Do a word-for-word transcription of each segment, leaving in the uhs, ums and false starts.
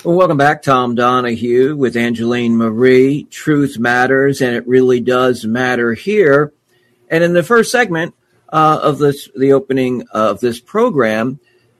Well, welcome back, Tom Donahue with Angeline Marie. Truth matters, and it really does matter here. And in the first segment uh, of this, the opening of this program,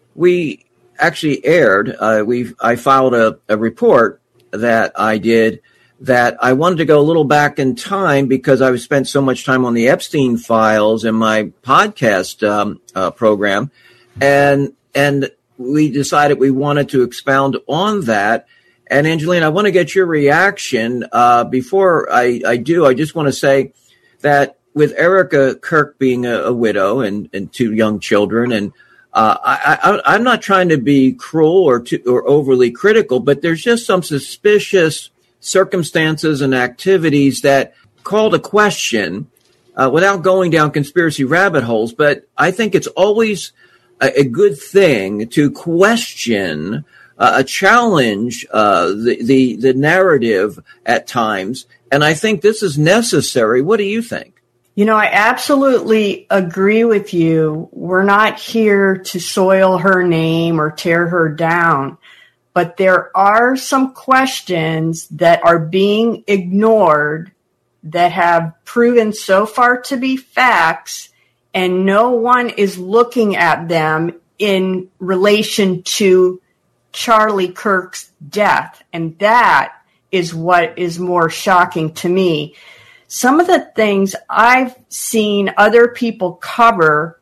we actually aired. Uh, we I filed a, a report that I did that I wanted to go a little back in time because I've spent so much time on the Epstein files in my podcast um, uh, program, and and. we decided we wanted to expound on that. And Angeline, I want to get your reaction. Uh, before I, I do, I just want to say that with Erica Kirk being a, a widow and, and two young children, and uh, I, I, I'm not trying to be cruel or, too, or overly critical, but there's just some suspicious circumstances and activities that call to question uh, without going down conspiracy rabbit holes. But I think it's always a good thing to question, uh, a challenge uh, the, the the narrative at times, and I think this is necessary. What do you think? You know, I absolutely agree with you. We're not here to soil her name or tear her down, but there are some questions that are being ignored that have proven so far to be facts, and no one is looking at them in relation to Charlie Kirk's death. And that is what is more shocking to me. Some of the things I've seen other people cover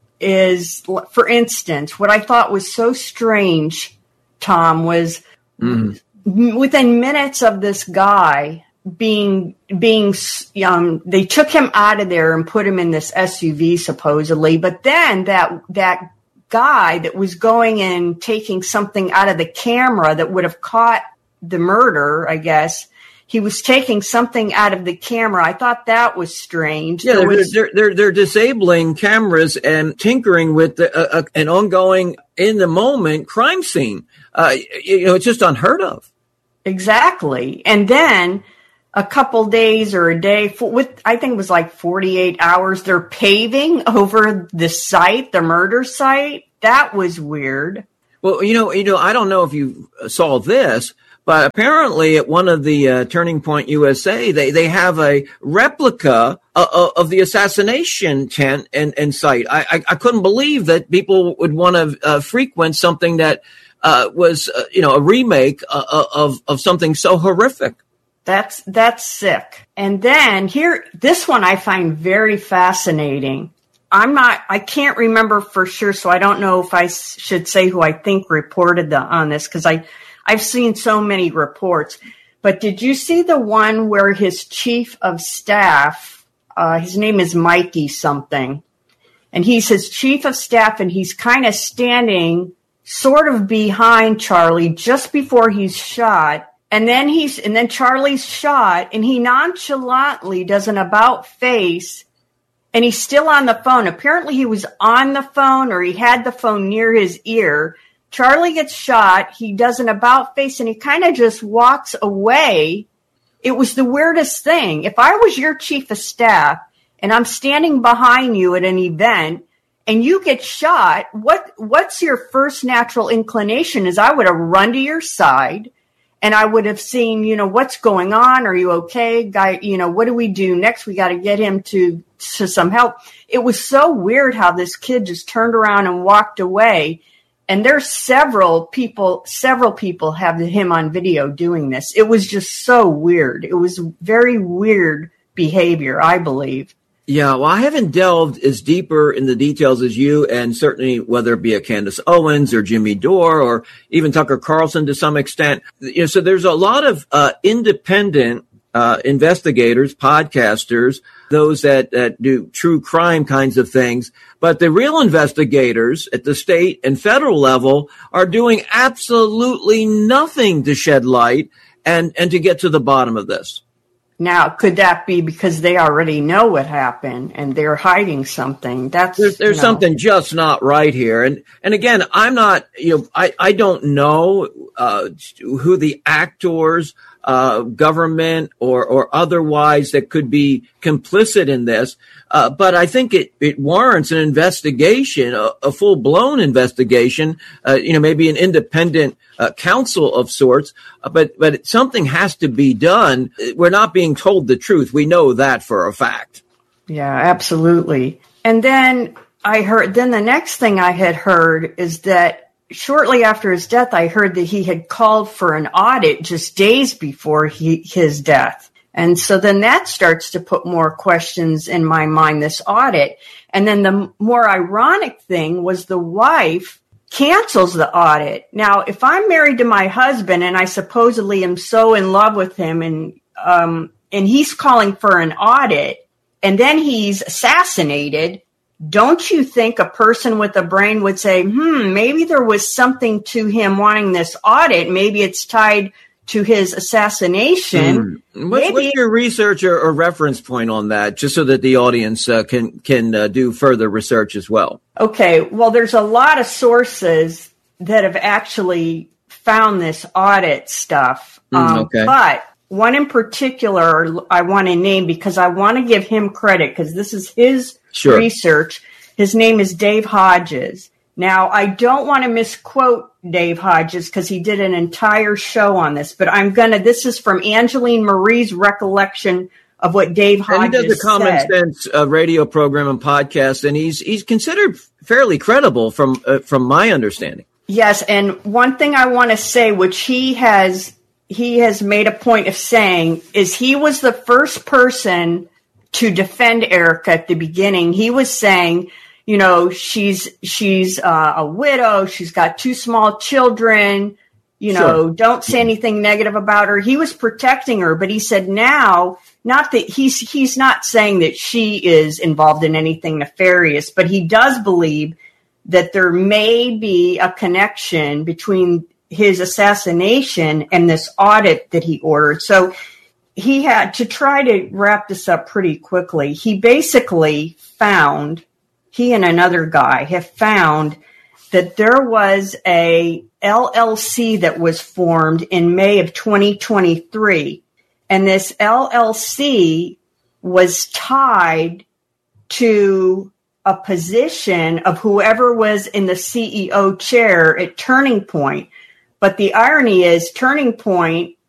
is, for instance, what I thought was so strange, Tom, was mm-hmm. within minutes of this guy being being um they took him out of there and put him in this S U V supposedly, but then that that guy that was going and taking something out of the camera that would have caught the murder, I guess he was taking something out of the camera. I thought that was strange. Yeah, they're was, they're, they're they're disabling cameras and tinkering with the, uh, uh, an ongoing in the moment crime scene. Uh, you know, it's just unheard of. Exactly, and then a couple days or a day for, with, I think it was like forty-eight hours, they're paving over the site, the murder site. That was weird. Well, you know, you know, I don't know if you saw this, but apparently at one of the uh, Turning Point U S A, they, they have a replica uh, of the assassination tent and, and site. I, I, I couldn't believe that people would want to uh, frequent something that uh, was, uh, you know, a remake uh, of, of something so horrific. That's that's sick. And then here, this one I find very fascinating. I'm not, I can't remember for sure, so I don't know if I should say who I think reported the, on this, because I, I've seen so many reports. But did you see the one where his chief of staff, uh, his name is Mikey something, and he's his chief of staff, and he's kind of standing sort of behind Charlie just before he's shot. And then he's, and then Charlie's shot, and he nonchalantly does an about face, and he's still on the phone. Apparently he was on the phone, or he had the phone near his ear. Charlie gets shot. He does an about face, and he kind of just walks away. It was the weirdest thing. If I was your chief of staff and I'm standing behind you at an event and you get shot, what, what's your first natural inclination? Is I would have run to your side. And I would have seen, you know, what's going on? Are you okay? Guy, you know, what do we do next? We got to get him to, to some help. It was so weird how this kid just turned around and walked away. And there's several people, several people have him on video doing this. It was just so weird. It was very weird behavior, I believe. Yeah, well, I haven't delved as deeper in the details as you, and certainly whether it be a Candace Owens or Jimmy Dore or even Tucker Carlson to some extent. You know, so there's a lot of uh, independent uh, investigators, podcasters, those that, that do true crime kinds of things. But the real investigators at the state and federal level are doing absolutely nothing to shed light and, and to get to the bottom of this. Now, could that be because they already know what happened and they're hiding something? That's there's, there's you know. something just not right here. And and again, I'm not, you know, I, I don't know uh, who the actors uh, government or, or otherwise that could be complicit in this. Uh, but I think it, it warrants an investigation, a, a full blown investigation, uh, you know, maybe an independent uh, counsel of sorts. Uh, but, but something has to be done. We're not being told the truth. We know that for a fact. Yeah, absolutely. And then I heard, then the next thing I had heard is that shortly after his death, I heard that he had called for an audit just days before he, his death. And so then that starts to put more questions in my mind, this audit. And then the more ironic thing was the wife cancels the audit. Now, if I'm married to my husband and I supposedly am so in love with him and, um, and he's calling for an audit and then he's assassinated, don't you think a person with a brain would say, hmm, maybe there was something to him wanting this audit. Maybe it's tied to his assassination. Mm. What's, what's your research or, or reference point on that, just so that the audience uh, can can uh, do further research as well? Okay, well, there's a lot of sources that have actually found this audit stuff. Mm, um, okay. But one in particular I want to name because I want to give him credit because this is his sure. research. His name is Dave Hodges. Now, I don't want to misquote Dave Hodges because he did an entire show on this, but I'm going to, this is from Angeline Marie's recollection of what Dave Hodges said. And he does a Common said. Sense uh, radio program and podcast, and he's he's considered fairly credible from uh, from my understanding. Yes, and one thing I want to say, which he has he has made a point of saying, is he was the first person to defend Erica at the beginning. He was saying, you know, she's she's uh, a widow. She's got two small children. You know, sure. Don't say anything negative about her. He was protecting her, but he said now, not that he's he's not saying that she is involved in anything nefarious, but he does believe that there may be a connection between his assassination and this audit that he ordered. So he had to try to wrap this up pretty quickly. He basically found. He and another guy have found that there was a L L C that was formed in May of twenty twenty-three. And this L L C was tied to a position of whoever was in the C E O chair at Turning Point. But the irony is Turning Point